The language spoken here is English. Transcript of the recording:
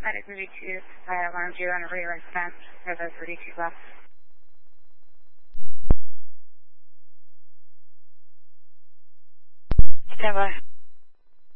Medic 32, I alarmed you on a rear fence, River 32 left. Stand by.